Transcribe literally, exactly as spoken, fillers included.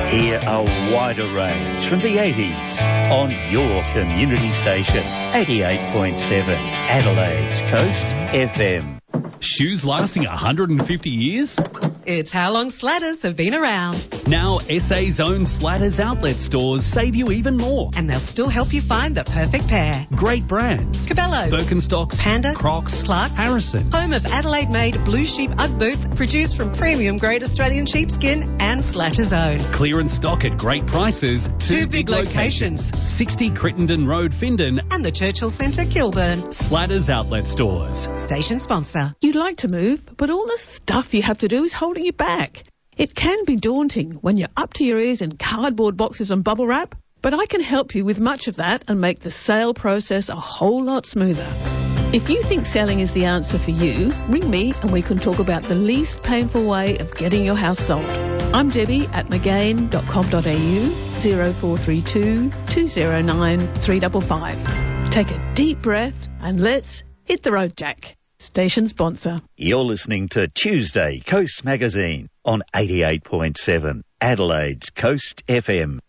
Hear a wider range from the eighties on your community station, eighty-eight point seven Adelaide's Coast F M. Shoes lasting one hundred fifty years? It's how long Slatters have been around. Now S A's own Slatters outlet stores save you even more. And they'll still help you find the perfect pair. Great brands. Cabello, Birkenstocks, Panda, Crocs, Clarks, Harrison. Home of Adelaide-made Blue Sheep Ugg boots produced from premium-grade Australian sheepskin and Slatters own. Clearance stock at great prices. Two, Two big locations. locations. sixty Crittenden Road, Findon. And the Churchill Centre, Kilburn. Slatters outlet stores. Station sponsor. You'd like to move, but all the stuff you have to do is holding you back. It can be daunting when you're up to your ears in cardboard boxes and bubble wrap, but I can help you with much of that and make the sale process a whole lot smoother. If you think selling is the answer for you, ring me and we can talk about the least painful way of getting your house sold. I'm Debbie at magain dot com dot a u, zero four three two, two zero nine, three five five. Take a deep breath and let's hit the road, Jack. Station sponsor. You're listening to Tuesday Coast Magazine on eighty-eight point seven Adelaide's Coast F M.